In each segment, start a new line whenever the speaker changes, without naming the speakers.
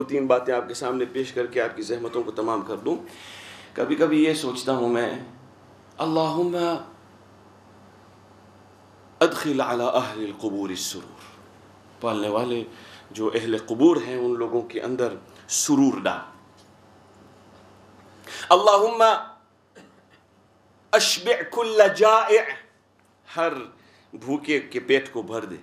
تین باتیں آپ کے سامنے پیش کر کے آپ کی زحمتوں کو تمام کر دوں۔ کبھی کبھی یہ سوچتا ہوں میں، اللہم ادخل علی اہل القبور السرور، پالنے والے جو اہل قبور ہیں ان لوگوں کے اندر سرور ڈال۔ اللہم اشبع کل جائع، ہر بھوکے کے پیٹ کو بھر دے۔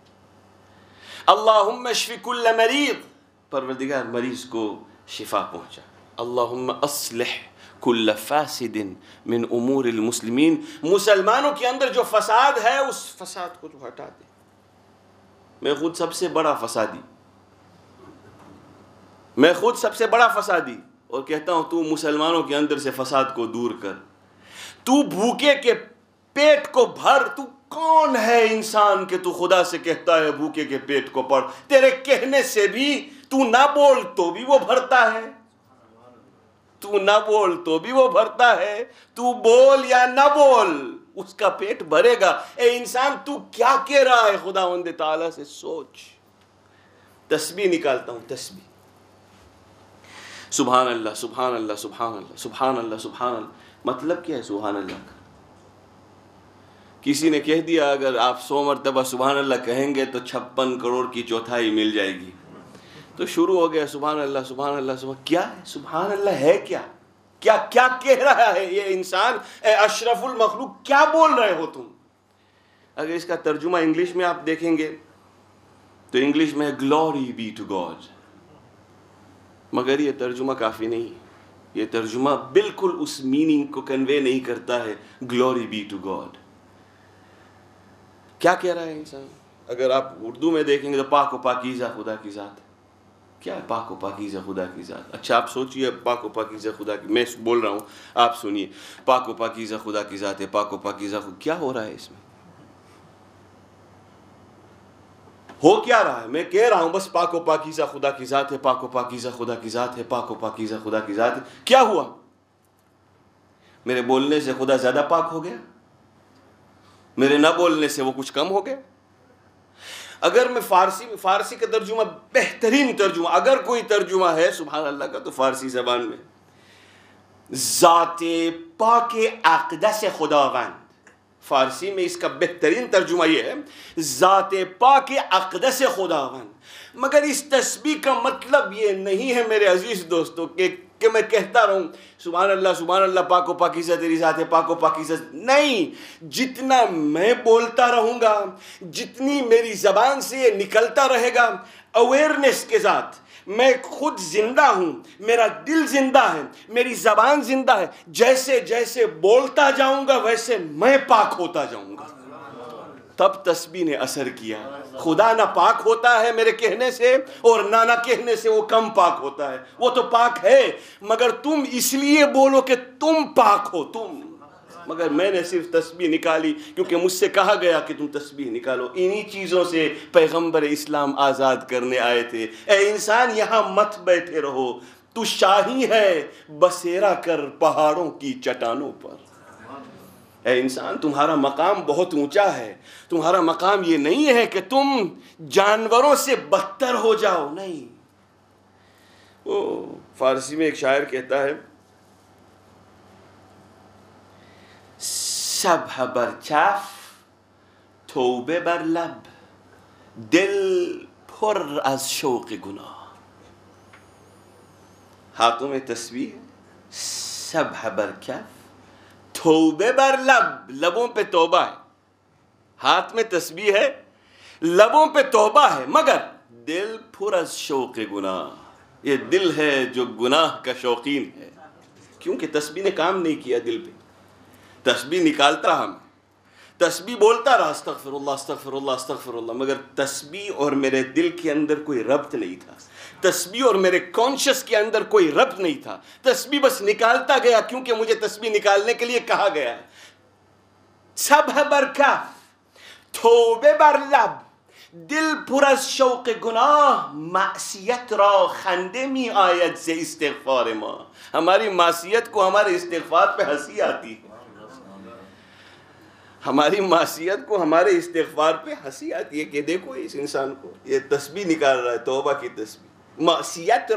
اللہم اشفی کل مریض، پروردگار مریض کو شفا پہنچا۔ اللہم اصلح کل فاسد من امور المسلمین، مسلمانوں کے اندر جو فساد ہے اس فساد کو تو ہٹا دے۔ میں خود سب سے بڑا فسادی اور کہتا ہوں تو مسلمانوں کے اندر سے فساد کو دور کر، تو بھوکے کے پیٹ کو بھر۔ تو کون ہے انسان کہ تو خدا سے کہتا ہے بھوکے کے پیٹ کو بھر؟ تیرے کہنے سے بھی تو نہ بول تو بھی وہ بھرتا ہے، تو نہ بول تو بھی وہ بھرتا ہے، تو بول یا نہ بول اس کا پیٹ بھرے گا۔ اے انسان تو کیا کہہ رہا ہے خداوند تعالیٰ سے؟ سوچ۔ تسبیح نکالتا ہوں، تسبیح، سبحان اللہ سبحان اللہ سبحان اللہ سبحان اللہ سبحان اللہ۔ مطلب کیا ہے سبحان اللہ کا؟ کسی نے کہہ دیا اگر آپ 100 مرتبہ سبحان اللہ کہیں گے تو 56 کروڑ کی چوتھائی مل جائے گی، تو شروع ہو گیا سبحان اللہ سبحان اللہ سبحان۔ کیا ہے سبحان اللہ؟ ہے کیا کیا کہہ رہا ہے یہ انسان؟ اے اشرف المخلوق، کیا بول رہے ہو تم؟ اگر اس کا ترجمہ انگلش میں آپ دیکھیں گے تو انگلش میں گلوری بی ٹو گاڈ، مگر یہ ترجمہ کافی نہیں، یہ ترجمہ بالکل اس میننگ کو کنوے نہیں کرتا ہے۔ گلوری بی ٹو گاڈ کیا کہہ رہا ہے انسان؟ اگر آپ اردو میں دیکھیں گے تو پاک و پاکیزہ خدا کی ذات۔ کیا ہے پاک و پاکیزہ خدا کی ذات؟ اچھا آپ سوچئے، پاک و پاکیزہ خدا کی، میں بول رہا ہوں آپ سنیے، پاک و پاکیزہ خدا کی ذات ہے، پاک و پاکیزہ خدا، کیا ہو رہا ہے اس میں؟ ہو کیا رہا ہے؟ میں کہہ رہا ہوں بس پاک و پاکیزہ خدا کی ذات ہے، پاک و پاکیزہ خدا کی ذات ہے، پاک و پاکیزہ خدا کی ذات ہے۔ کیا ہوا؟ میرے بولنے سے خدا زیادہ پاک ہو گیا؟ میرے نہ بولنے سے وہ کچھ کم ہو گیا؟ اگر میں فارسی کا ترجمہ، بہترین ترجمہ اگر کوئی ترجمہ ہے سبحان اللہ کا تو فارسی زبان میں ذات پاک اقدس خداوند، فارسی میں اس کا بہترین ترجمہ یہ ہے ذات پاک اقدس خداوند۔ مگر اس تسبیح کا مطلب یہ نہیں ہے میرے عزیز دوستو کہ میں کہتا رہوں سبحان اللہ پاک و پاکیزہ تیری ذات ہے، پاک و پاکیزہ، نہیں۔ جتنا میں بولتا رہوں گا، جتنی میری زبان سے یہ نکلتا رہے گا اویئرنیس کے ساتھ، میں خود زندہ ہوں، میرا دل زندہ ہے، میری زبان زندہ ہے، جیسے جیسے بولتا جاؤں گا ویسے میں پاک ہوتا جاؤں گا، تب تسبیح نے اثر کیا۔ خدا نہ پاک ہوتا ہے میرے کہنے سے اور نہ کہنے سے وہ کم پاک ہوتا ہے، وہ تو پاک ہے، مگر تم اس لیے بولو کہ تم پاک ہو تم۔ مگر میں نے صرف تسبیح نکالی کیونکہ مجھ سے کہا گیا کہ تم تسبیح نکالو۔ انہی چیزوں سے پیغمبر اسلام آزاد کرنے آئے تھے۔ اے انسان یہاں مت بیٹھے رہو، تو شاہی ہے، بسیرا کر پہاڑوں کی چٹانوں پر۔ اے انسان تمہارا مقام بہت اونچا ہے، تمہارا مقام یہ نہیں ہے کہ تم جانوروں سے بدتر ہو جاؤ، نہیں۔ وہ فارسی میں ایک شاعر کہتا ہے صبح بر کف توبه بر لب دل پر از شوق گناه۔ ہاتھوں میں تسبیح، صبح بر کف توبه بر لب، لبوں پہ توبہ ہے، ہاتھ میں تسبیح ہے، لبوں پہ توبہ ہے، مگر دل پر از شوق گناہ، یہ دل ہے جو گناہ کا شوقین ہے، کیونکہ تسبیح نے کام نہیں کیا دل پہ۔ تسبیح نکالتا رہا، تسبیح بولتا رہا استغفر اللہ استغفر اللہ استغفر اللہ، مگر تسبیح اور میرے دل کے اندر کوئی ربط نہیں تھا، تسبیح اور میرے کانشس کے اندر کوئی ربط نہیں تھا۔ تسبیح بس نکالتا گیا کیونکہ مجھے تسبیح نکالنے کے لیے کہا گیا ہے۔ صبح بر کف توبه بر لب دل پر از شوق گناه، معصیت را خنده می آید ز استغفار ما۔ ہماری معصیت کو ہمارے استغفار پہ ہنسی آتی ہے، ہماری معصیت کو ہمارے استغفار پہ ہنسی آتی ہے کہ دیکھو اس انسان کو، یہ تسبیح نکال رہا ہے، توبہ کی تسبیح۔ معصیت